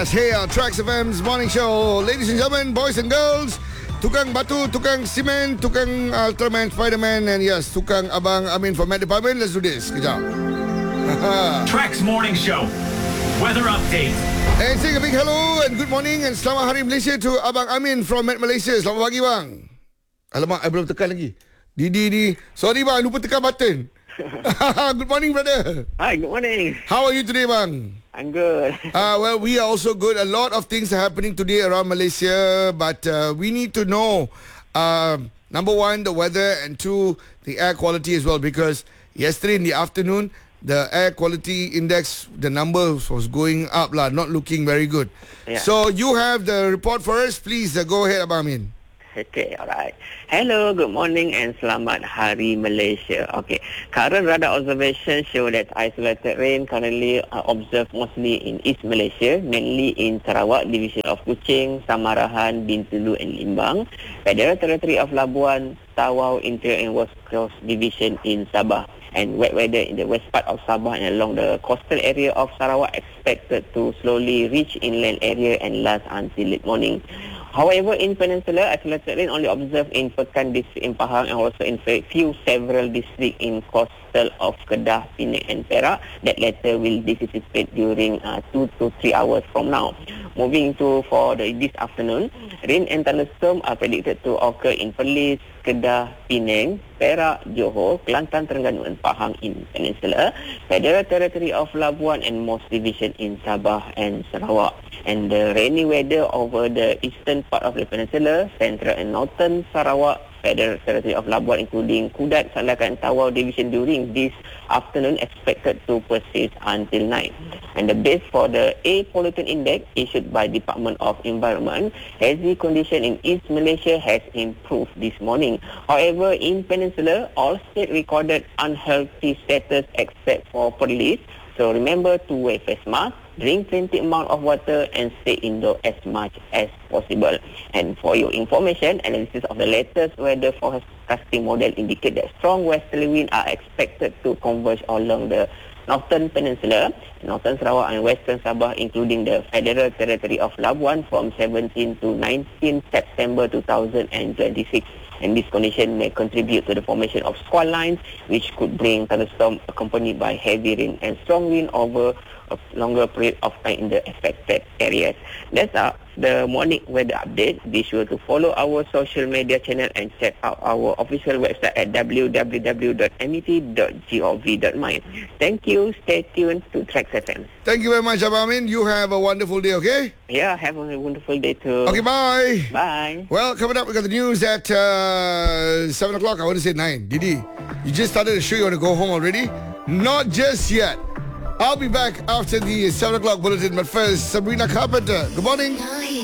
Hey, Trax FM's morning show. Ladies and gentlemen, boys and girls, tukang batu, tukang simen, tukang Ultraman, Spiderman, and yes, tukang Abang Amin from Met Department. Let's do this. Kejap. Trax morning show. Weather update. And say a big hello and good morning and selamat hari Malaysia to Abang Amin from Met Malaysia. Selamat pagi bang. Alamak, I belum tekan lagi. Didi. Sorry bang, lupa tekan button. Good morning, brother. Hi, good morning. How are you today, bang? I'm good. Well, we are also good. A lot of things are happening today around Malaysia, but we need to know, number one, the weather, and two, the air quality as well, because yesterday in the afternoon, the air quality index, the numbers was going up, not looking very good. Yeah. So you have the report for us. Please go ahead, Abang Amin. Okay, alright. Hello, good morning and selamat hari Malaysia. Okay, current radar observation show that isolated rain currently observed mostly in East Malaysia, mainly in Sarawak, division of Kuching, Samarahan, Bintulu and Limbang, Federal Territory of Labuan, Tawau, Interior and West Coast Division in Sabah. And wet weather in the west part of Sabah and along the coastal area of Sarawak expected to slowly reach inland area and last until late morning. However, in Peninsula, isolated rain only observed in Pekan district in Pahang and also in several districts in coastal of Kedah, Penang and Perak. That later will dissipate during 2 to 3 hours from now. Moving to this afternoon, rain and thunderstorm are predicted to occur in Perlis, Kedah, Penang, Perak, Johor, Kelantan, Terengganu and Pahang in Peninsula, Federal Territory of Labuan and most division in Sabah and Sarawak. And the rainy weather over the eastern part of the peninsula, central and northern Sarawak, Federal Territory of Labuan including Kudat, Salakan and Tawau division during this afternoon expected to persist until night. And the base for the air pollutant index issued by Department of Environment, hazy condition in East Malaysia has improved this morning. However, in Peninsula, all states recorded unhealthy status except for Perlis. So remember to wear face mask, drink plenty amount of water and stay indoor as much as possible. And for your information, analysis of the latest weather forecasting model indicate that strong westerly winds are expected to converge along the northern peninsula, northern Sarawak and western Sabah, including the Federal Territory of Labuan from 17 to 19 September 2026. And this condition may contribute to the formation of squall lines, which could bring thunderstorm accompanied by heavy rain and strong wind over a longer period of time in the affected areas. That's the morning weather update. Be sure to follow our social media channel and check out our official website at www.met.gov.my. Thank you. Stay tuned to Trax FM. Thank you very much, Abang Amin. You have a wonderful day, okay? Yeah, have a wonderful day too. Okay, bye. Bye. Well, coming up, we got the news at 7 o'clock. I want to say 9. Didi, you just started the show. You want to go home already? Not just yet. I'll be back after the 7 o'clock bulletin. But first, Sabrina Carpenter. Good morning.